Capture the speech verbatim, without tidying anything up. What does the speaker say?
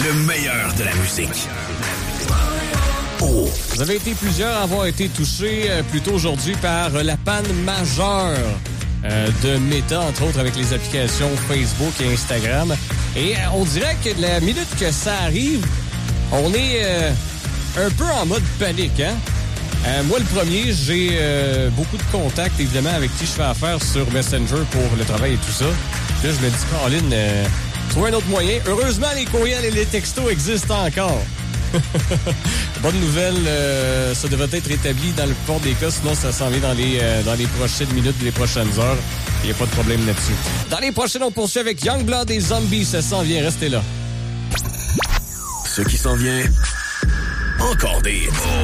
Le meilleur de la musique. Oh. Vous avez été plusieurs à avoir été touchés euh, plus tôt aujourd'hui par euh, la panne majeure euh, de Meta, entre autres avec les applications Facebook et Instagram. Et euh, on dirait que de la minute que ça arrive, on est euh, un peu en mode panique, hein? Euh, moi, le premier, j'ai euh, beaucoup de contacts, évidemment, avec qui je fais affaire sur Messenger pour le travail et tout ça. Puis là, je me dis, Caroline, euh, trouve un autre moyen. Heureusement, les courriels et les textos existent encore. Bonne nouvelle, euh, ça devrait être établi dans le plupart des cas, sinon ça s'en vient dans les, euh, dans les prochaines minutes, les prochaines heures. Il n'y a pas de problème là-dessus. Dans les prochaines, on poursuit avec Youngblood et Zombies. Ça s'en vient, restez là. Ce qui s'en vient, encore des... Oh.